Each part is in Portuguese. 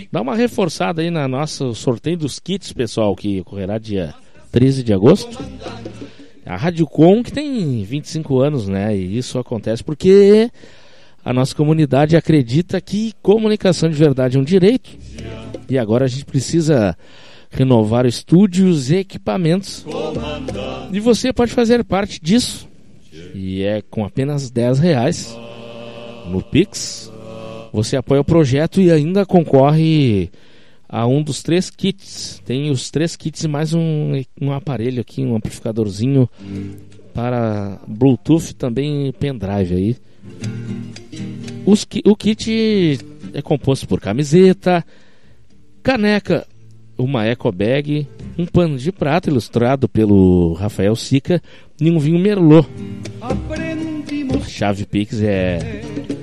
Dá uma reforçada aí na nossa sorteio dos kits, pessoal, que ocorrerá dia 13 de agosto. A Rádio Com, que tem 25 anos, né? E isso acontece porque a nossa comunidade acredita que comunicação de verdade é um direito. E agora a gente precisa renovar estúdios e equipamentos. E você pode fazer parte disso. E é com apenas R$10 no Pix. Você apoia o projeto e ainda concorre a um dos 3 kits. Tem os 3 kits e mais um aparelho aqui, um amplificadorzinho para Bluetooth, também pendrive aí. O kit é composto por camiseta, caneca, uma eco bag, um pano de prata ilustrado pelo Rafael Sica e um vinho Merlot. A chave Pix é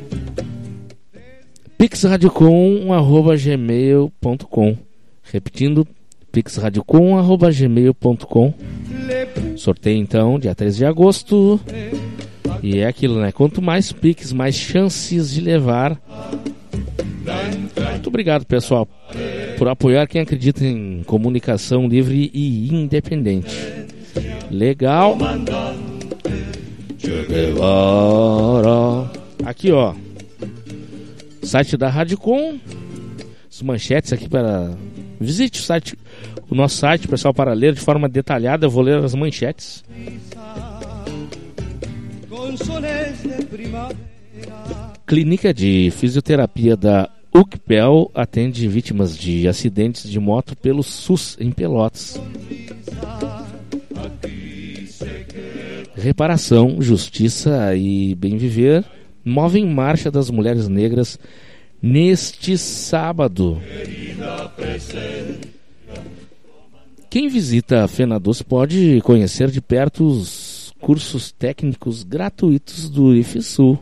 pixradiocom@gmail.com. Repetindo, pixradiocom@gmail.com. Sorteio então dia 13 de agosto. E é aquilo, né? Quanto mais Pix, mais chances de levar. Muito obrigado, pessoal, por apoiar quem acredita em comunicação livre e independente. Legal. Aqui, ó, site da Rádio Com. As manchetes aqui para... Visite o nosso site, pessoal, para ler de forma detalhada. Eu vou ler as manchetes. Clínica de fisioterapia da UCPEL atende vítimas de acidentes de moto pelo SUS em Pelotas. Reparação, justiça e bem viver movem marcha das mulheres negras neste sábado. Quem visita a Fenadoce pode conhecer de perto os cursos técnicos gratuitos do IFSU.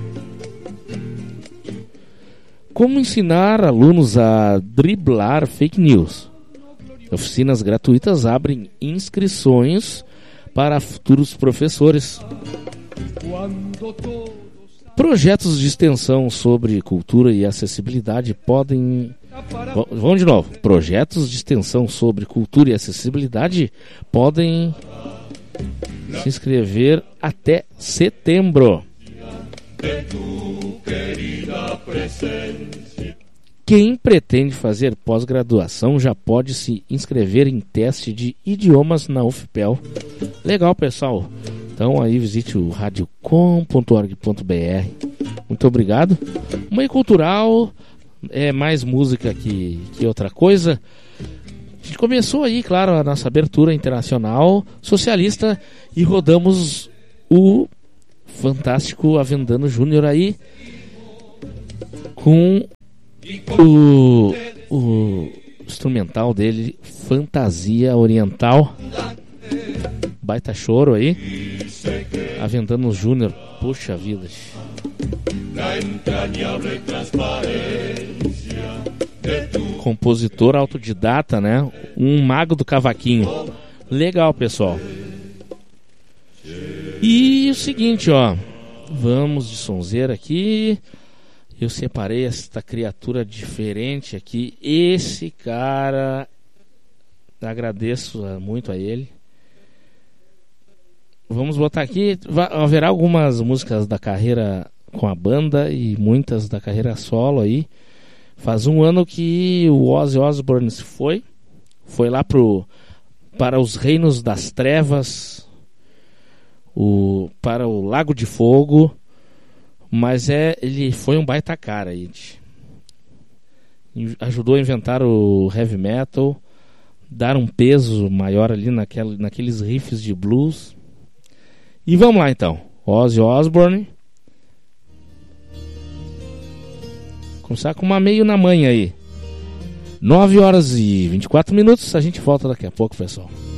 Como ensinar alunos a driblar fake news? Oficinas gratuitas abrem inscrições para futuros professores. Projetos de extensão sobre cultura e acessibilidade podem... Vamos de novo. Projetos de extensão sobre cultura e acessibilidade podem se inscrever até setembro. Quem pretende fazer pós-graduação já pode se inscrever em teste de idiomas na UFPEL. Legal, pessoal. Então aí visite o radiocom.org.br. Muito obrigado. Meio cultural, é mais música que outra coisa. A gente começou aí, claro, a nossa abertura internacional socialista e rodamos o fantástico Avendano Júnior aí com o instrumental dele, Fantasia Oriental. Baita choro aí. Avendano Júnior, puxa vida. Compositor autodidata, né? Um mago do cavaquinho. Legal, pessoal. E o seguinte, ó, vamos de sonzeira aqui. Eu separei esta criatura diferente aqui. Esse cara, agradeço muito a ele. Vamos botar aqui. Haverá algumas músicas da carreira com a banda e muitas da carreira solo aí. Faz um ano que o Ozzy Osbourne se foi. Foi lá para os Reinos das Trevas, para o Lago de Fogo. Mas ele foi um baita cara aí. Ajudou a inventar o heavy metal, dar um peso maior ali naqueles riffs de blues. E vamos lá então. Ozzy Osbourne. Começar com uma meio na manhã aí. 9 horas e 24 minutos. A gente volta daqui a pouco, pessoal.